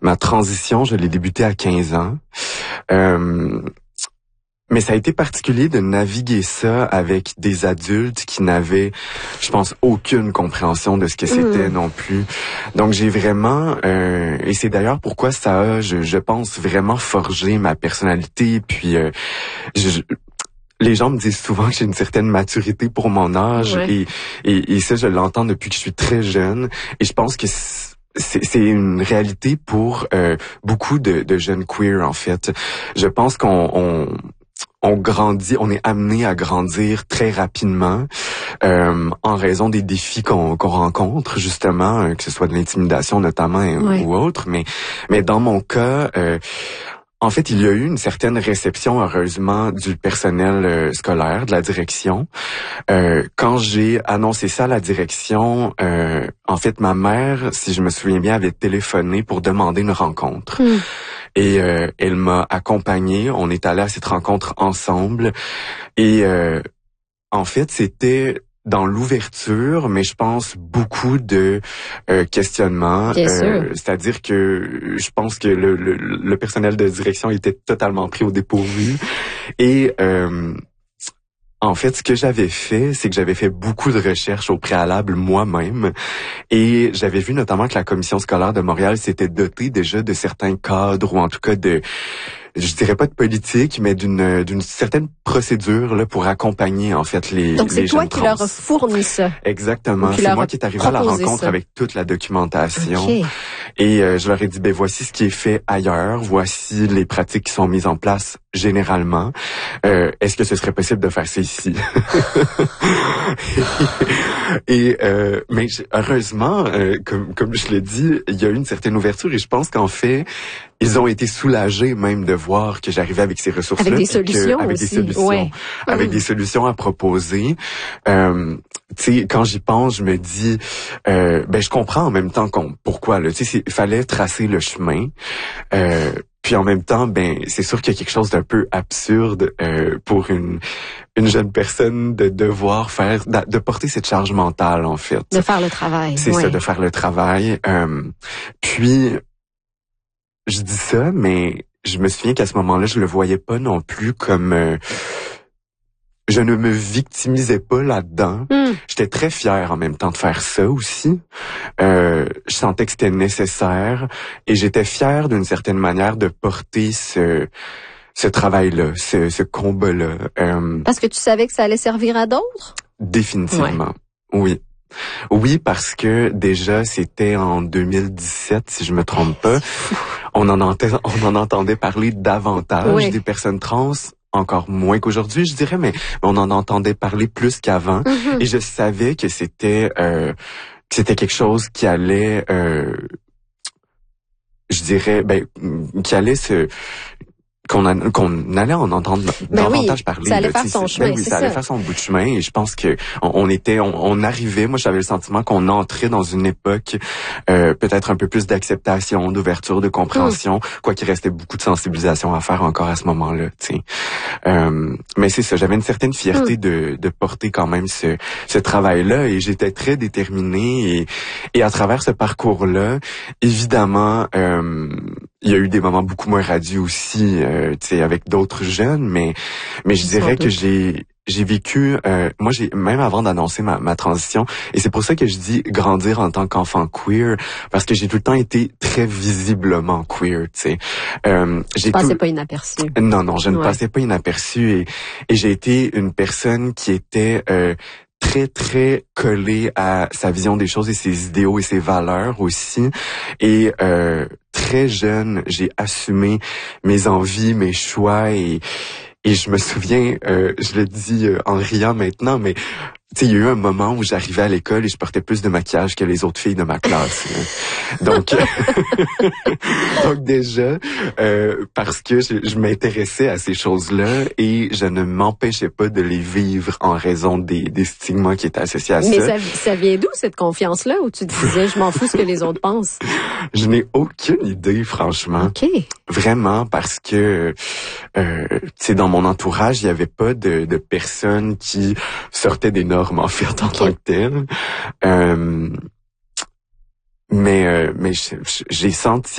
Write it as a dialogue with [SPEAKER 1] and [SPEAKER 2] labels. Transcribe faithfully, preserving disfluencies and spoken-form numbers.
[SPEAKER 1] ma transition, je l'ai débutée à quinze ans. Euh, Mais ça a été particulier de naviguer ça avec des adultes qui n'avaient, je pense, aucune compréhension de ce que c'était mmh. non plus. Donc j'ai vraiment, euh, et c'est d'ailleurs pourquoi ça a, je, je pense, vraiment forgé ma personnalité. Puis euh, je, les gens me disent souvent que j'ai une certaine maturité pour mon âge, ouais. et, et, et ça, je l'entends depuis que je suis très jeune. Et je pense que c'est, c'est une réalité pour euh, beaucoup de, de jeunes queer, en fait. Je pense qu'on... On, On grandit, on est amené à grandir très rapidement euh, en raison des défis qu'on, qu'on rencontre, justement, euh, que ce soit de l'intimidation notamment
[SPEAKER 2] oui.
[SPEAKER 1] ou autre. Mais, mais dans mon cas, euh, en fait, il y a eu une certaine réception, heureusement, du personnel euh, scolaire, de la direction. Euh, quand j'ai annoncé ça à la direction, euh, en fait, ma mère, si je me souviens bien, avait téléphoné pour demander une rencontre. Mm. Et euh, elle m'a accompagné. On est allé à cette rencontre ensemble. Et euh, en fait, c'était dans l'ouverture, mais je pense beaucoup de euh, questionnements.
[SPEAKER 2] Bien sûr.
[SPEAKER 1] Euh, c'est-à-dire que je pense que le, le, le personnel de direction était totalement pris au dépourvu. Et euh, en fait, ce que j'avais fait, c'est que j'avais fait beaucoup de recherches au préalable moi-même, et j'avais vu notamment que la commission scolaire de Montréal s'était dotée déjà de certains cadres, ou en tout cas de, je dirais pas de politique, mais d'une d'une certaine procédure là pour accompagner en fait les
[SPEAKER 2] Donc c'est
[SPEAKER 1] les
[SPEAKER 2] toi
[SPEAKER 1] jeunes
[SPEAKER 2] qui
[SPEAKER 1] trans.
[SPEAKER 2] leur a fourni ça.
[SPEAKER 1] Exactement. C'est moi qui est arrivé à la rencontre
[SPEAKER 2] ça.
[SPEAKER 1] avec toute la documentation.
[SPEAKER 2] Okay.
[SPEAKER 1] Et euh, je leur ai dit, ben voici ce qui est fait ailleurs, voici les pratiques qui sont mises en place généralement. Euh, est-ce que ce serait possible de faire ça ici? et, et euh, mais heureusement, euh, comme comme je l'ai dit, il y a eu une certaine ouverture, et je pense qu'en fait, ils ont été soulagés même de voir que j'arrivais avec ces ressources-là.
[SPEAKER 2] Avec des solutions
[SPEAKER 1] que, avec
[SPEAKER 2] aussi.
[SPEAKER 1] des solutions,
[SPEAKER 2] ouais.
[SPEAKER 1] avec mmh. des solutions à proposer. Euh, tu sais, quand j'y pense, je me dis, euh, ben je comprends en même temps qu'on, pourquoi là. Tu sais, il fallait tracer le chemin. Euh, puis en même temps, ben c'est sûr qu'il y a quelque chose d'un peu absurde euh, pour une une jeune personne de devoir faire, de porter cette charge mentale en fait.
[SPEAKER 2] De faire le travail.
[SPEAKER 1] C'est
[SPEAKER 2] ouais.
[SPEAKER 1] ça, de faire le travail. Euh, puis je dis ça, mais je me souviens qu'à ce moment-là, je le voyais pas non plus comme... Euh, je ne me victimisais pas là-dedans. Mm. J'étais très fière en même temps de faire ça aussi. Euh, je sentais que c'était nécessaire, et j'étais fière d'une certaine manière de porter ce... ce travail-là, ce, ce combat-là. Euh,
[SPEAKER 2] Parce que tu savais que ça allait servir à d'autres?
[SPEAKER 1] Définitivement, ouais. oui. Oui, parce que déjà, c'était en deux mille dix-sept, si je me trompe pas. On en entendait, on en entendait parler davantage oui. des personnes trans, encore moins qu'aujourd'hui, je dirais, mais on en entendait parler plus qu'avant. Mm-hmm. Et je savais que c'était euh, que c'était quelque chose qui allait, euh, je dirais, ben, qui allait se... qu'on a, qu'on allait en entendre
[SPEAKER 2] ben
[SPEAKER 1] davantage
[SPEAKER 2] oui,
[SPEAKER 1] parler.
[SPEAKER 2] Ça allait
[SPEAKER 1] là,
[SPEAKER 2] faire son chemin,
[SPEAKER 1] ben oui,
[SPEAKER 2] c'est
[SPEAKER 1] ça.
[SPEAKER 2] ça
[SPEAKER 1] allait faire son bout de chemin, et je pense que on, on était, on, on arrivait, moi j'avais le sentiment qu'on entrait dans une époque euh, peut-être un peu plus d'acceptation, d'ouverture, de compréhension, mm. quoi qu'il restait beaucoup de sensibilisation à faire encore à ce moment-là, tu sais. Euh, mais c'est ça, j'avais une certaine fierté mm. de, de porter quand même ce, ce travail-là, et j'étais très déterminée, et, et à travers ce parcours-là, évidemment, euh, il y a eu des moments beaucoup moins radieux aussi, euh, tu sais, avec d'autres jeunes, mais mais je dirais que j'ai j'ai vécu, euh, moi j'ai même avant d'annoncer ma, ma transition, et c'est pour ça que je dis grandir en tant qu'enfant queer, parce que j'ai tout le temps été très visiblement queer, tu sais.
[SPEAKER 2] Euh, j'ai tu passais tout... pas inaperçu.
[SPEAKER 1] Non, non, je ne
[SPEAKER 2] ouais.
[SPEAKER 1] passais pas inaperçu, et et j'ai été une personne qui était euh, très, très collée à sa vision des choses et ses idéaux et ses valeurs aussi. Et euh, très jeune, j'ai assumé mes envies, mes choix, et et je me souviens, euh, je le dis euh, en riant maintenant, mais tu sais, il y a eu un moment où j'arrivais à l'école et je portais plus de maquillage que les autres filles de ma classe. Donc, donc déjà, euh, parce que je, je m'intéressais à ces choses-là, et je ne m'empêchais pas de les vivre en raison des, des stigmas qui étaient associés à ça.
[SPEAKER 2] Mais ça, ça vient d'où cette confiance-là, où tu te disais, je m'en fous ce que les autres pensent?
[SPEAKER 1] Je n'ai aucune idée, franchement.
[SPEAKER 2] OK.
[SPEAKER 1] Vraiment, parce que, euh, tu sais, dans mon entourage, il n'y avait pas de, de personnes qui sortaient des normes en fait en okay. tant que tel. Euh, mais euh, mais j'ai senti